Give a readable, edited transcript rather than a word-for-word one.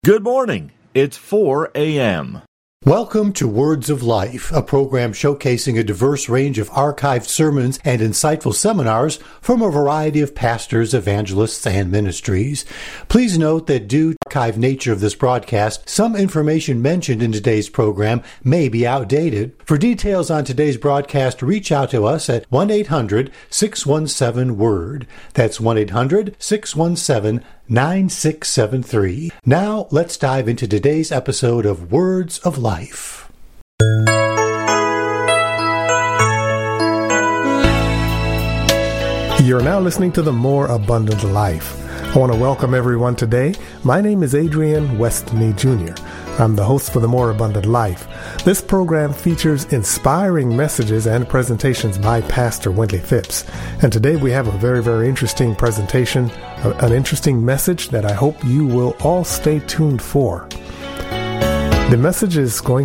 Good morning. It's 4 a.m. Welcome to Words of Life, a program showcasing a diverse range of archived sermons and insightful seminars from a variety of pastors, evangelists, and ministries. Please note that due to the archived nature of this broadcast, some information mentioned in today's program may be outdated. For details on today's broadcast, reach out to us at 1-800-617-WORD. That's 1-800-617-9673. Now, let's dive into today's episode of Words of Life. You're now listening to The More Abundant Life. I want to welcome everyone today. My name is Adrian Westney Jr. I'm the host for The More Abundant Life. This program features inspiring messages and presentations by Pastor Wendley Phipps. And today we have a very, very interesting presentation, an interesting message that I hope you will all stay tuned for. The message is going